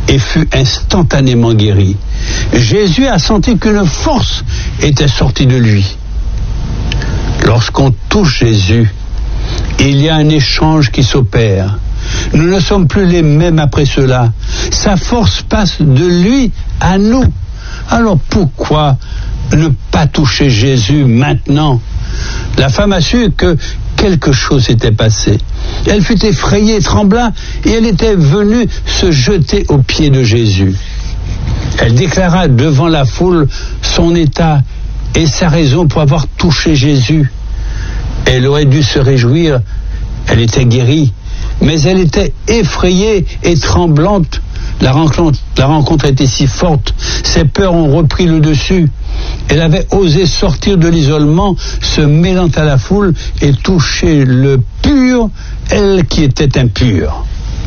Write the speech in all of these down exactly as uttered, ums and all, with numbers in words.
et fut instantanément guéri. Jésus a senti qu'une force était sortie de lui. Lorsqu'on touche Jésus, il y a un échange qui s'opère. Nous ne sommes plus les mêmes après cela. Sa force passe de lui à nous. Alors pourquoi ne pas toucher Jésus maintenant? La femme a su que quelque chose s'était passé. Elle fut effrayée, trembla, et elle était venue se jeter aux pieds de Jésus. Elle déclara devant la foule son état et sa raison pour avoir touché Jésus. Elle aurait dû se réjouir, elle était guérie, mais elle était effrayée et tremblante. La rencontre, la rencontre était si forte, ses peurs ont repris le dessus. Elle avait osé sortir de l'isolement, se mêlant à la foule et toucher le pur, elle qui était impure.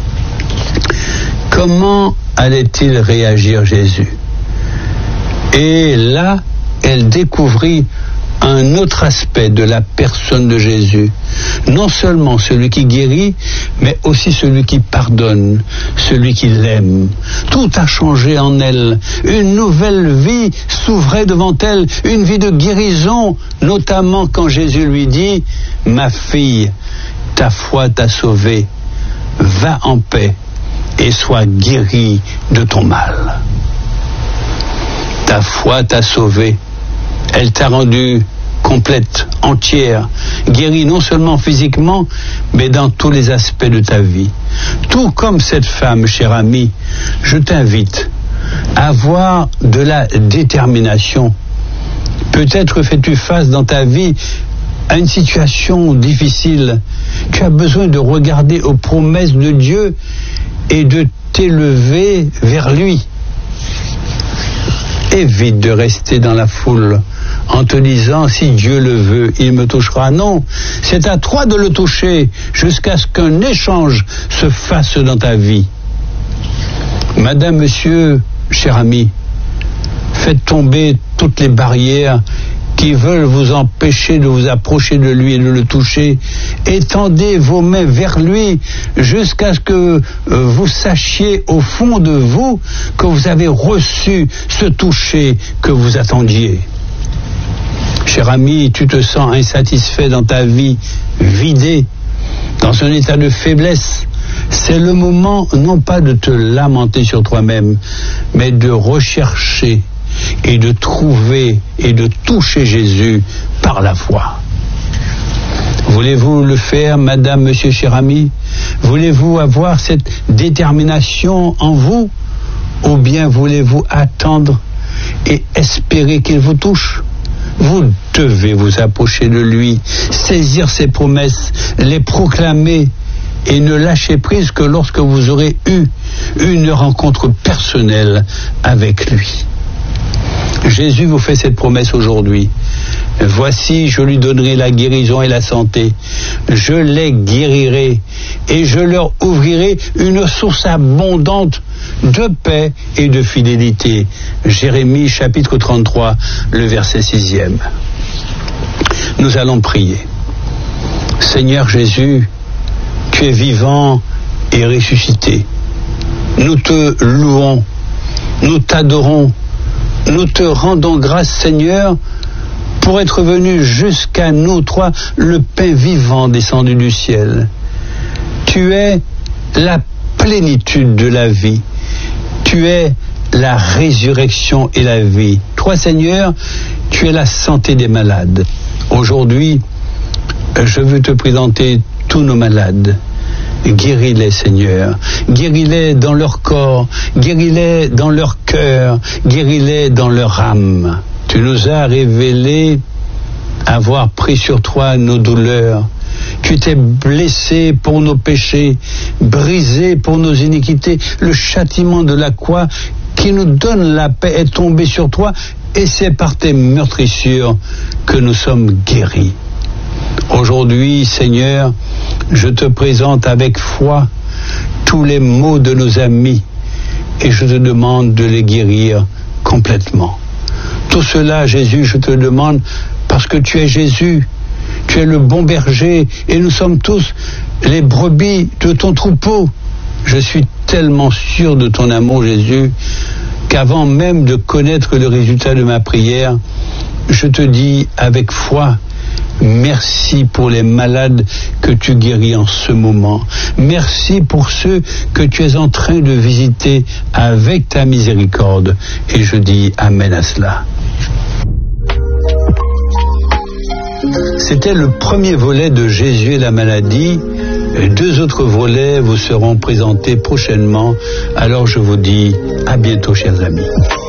Comment allait-il réagir Jésus? Et là, elle découvrit un autre aspect de la personne de Jésus. Non seulement celui qui guérit, mais aussi celui qui pardonne, celui qui l'aime. Tout a changé en elle. Une nouvelle vie s'ouvrait devant elle, une vie de guérison, notamment quand Jésus lui dit « Ma fille, ta foi t'a sauvée, va en paix et sois guérie de ton mal. » Ta foi t'a sauvée. Elle t'a rendue complète, entière, guérie non seulement physiquement, mais dans tous les aspects de ta vie. Tout comme cette femme, cher ami, je t'invite à avoir de la détermination. Peut-être fais-tu face dans ta vie à une situation difficile. Tu as besoin de regarder aux promesses de Dieu et de t'élever vers lui. Évite de rester dans la foule en te disant si Dieu le veut, il me touchera. Non, c'est à toi de le toucher jusqu'à ce qu'un échange se fasse dans ta vie. Madame, monsieur, cher ami, faites tomber toutes les barrières qui veulent vous empêcher de vous approcher de lui et de le toucher. Étendez vos mains vers lui jusqu'à ce que vous sachiez au fond de vous que vous avez reçu ce toucher que vous attendiez. Cher ami, tu te sens insatisfait dans ta vie, vidé, dans un état de faiblesse. C'est le moment non pas de te lamenter sur toi-même, mais de rechercher et de trouver et de toucher Jésus par la foi. Voulez-vous le faire, madame, monsieur, cher ami? Voulez-vous avoir cette détermination en vous? Ou bien voulez-vous attendre et espérer qu'il vous touche? Vous devez vous approcher de lui, saisir ses promesses, les proclamer et ne lâcher prise que lorsque vous aurez eu une rencontre personnelle avec lui. Jésus vous fait cette promesse aujourd'hui. Voici, je lui donnerai la guérison et la santé. Je les guérirai et je leur ouvrirai une source abondante de paix et de fidélité. Jérémie chapitre trente-trois, le verset sixième. Nous allons prier. Seigneur Jésus, tu es vivant et ressuscité. Nous te louons, nous t'adorons. Nous te rendons grâce, Seigneur, pour être venu jusqu'à nous, toi, le pain vivant descendu du ciel. Tu es la plénitude de la vie. Tu es la résurrection et la vie. Toi, Seigneur, tu es la santé des malades. Aujourd'hui, je veux te présenter tous nos malades. Guéris-les, Seigneur. Guéris-les dans leur corps, guéris-les dans leur cœur, guéris-les dans leur âme. Tu nous as révélé avoir pris sur toi nos douleurs. Tu t'es blessé pour nos péchés, brisé pour nos iniquités. Le châtiment de la croix qui nous donne la paix est tombé sur toi, et c'est par tes meurtrissures que nous sommes guéris. Aujourd'hui, Seigneur, je te présente avec foi tous les maux de nos amis et je te demande de les guérir complètement. Tout cela, Jésus, je te demande parce que tu es Jésus, tu es le bon berger et nous sommes tous les brebis de ton troupeau. Je suis tellement sûr de ton amour, Jésus, qu'avant même de connaître le résultat de ma prière, je te dis avec foi, merci pour les malades que tu guéris en ce moment. Merci pour ceux que tu es en train de visiter avec ta miséricorde. Et je dis amen à cela. C'était le premier volet de Jésus et la maladie. Deux autres volets vous seront présentés prochainement. Alors je vous dis à bientôt, chers amis.